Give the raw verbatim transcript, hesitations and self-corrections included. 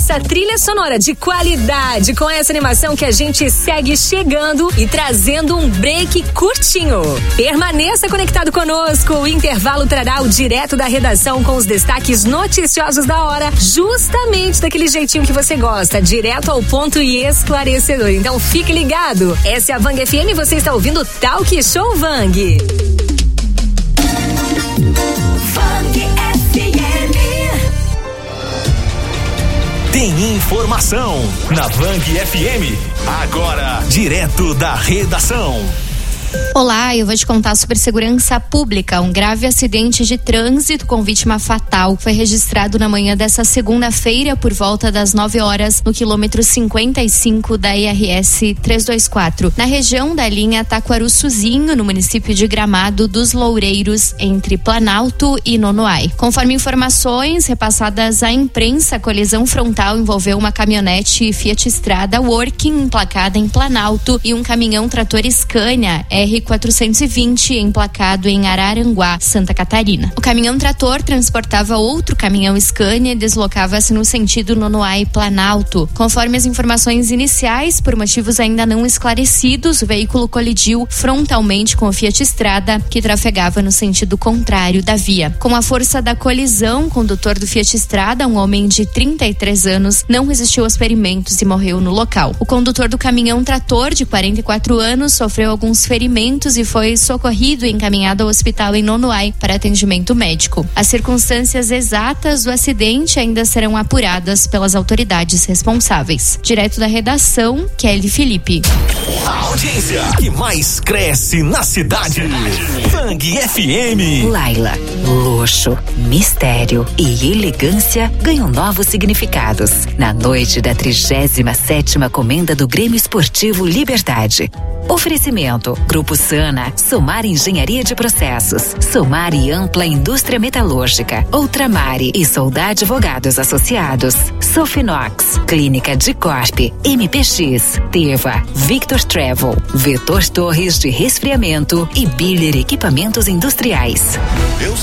essa trilha sonora de qualidade, com essa animação que a gente segue chegando e trazendo um break curtinho. Permaneça conectado conosco. O intervalo trará o direto da redação com os destaques noticiosos da hora, justamente daquele jeitinho que você gosta, direto ao ponto e esclarecedor. Então fique ligado. Essa é a Vang F M e você está ouvindo o Talk Show Vang. Vang F M. Tem informação na Vang F M. Agora, direto da redação. Olá, eu vou te contar sobre segurança pública. Um grave acidente de trânsito com vítima fatal foi registrado na manhã dessa segunda-feira por volta das nove horas no quilômetro cinquenta e cinco da I R S trezentos e vinte e quatro, na região da linha Taquaruçuzinho, no município de Gramado dos Loureiros, entre Planalto e Nonoai. Conforme informações repassadas à imprensa, a colisão frontal envolveu uma caminhonete Fiat Strada Working emplacada em Planalto e um caminhão trator Scania R quatrocentos e vinte emplacado em Araranguá, Santa Catarina. O caminhão trator transportava outro caminhão Scania e deslocava-se no sentido Nonoai Planalto. Conforme as informações iniciais, por motivos ainda não esclarecidos, o veículo colidiu frontalmente com o Fiat Strada, que trafegava no sentido contrário da via. Com a força da colisão, o condutor do Fiat Strada, um homem de trinta e três anos, não resistiu aos ferimentos e morreu no local. O condutor do caminhão trator, de quarenta e quatro anos, sofreu alguns ferimentos e foi socorrido e encaminhado ao hospital em Nonoai para atendimento médico. As circunstâncias exatas do acidente ainda serão apuradas pelas autoridades responsáveis. Direto da redação, Kelly Felipe. A audiência que mais cresce na cidade. Vang F M. Laila, luxo, mistério e elegância ganham novos significados na noite da trigésima sétima comenda do Grêmio Esportivo Liberdade. Oferecimento: Grupo Sana, Somar Engenharia de Processos, Somar e Ampla Indústria Metalúrgica, Ultramare e Soldar Advogados Associados, Sofinox, Clínica de Corp, M P X, Teva, Victor Travel, Vetor Torres de Resfriamento e Biller Equipamentos Industriais. Eu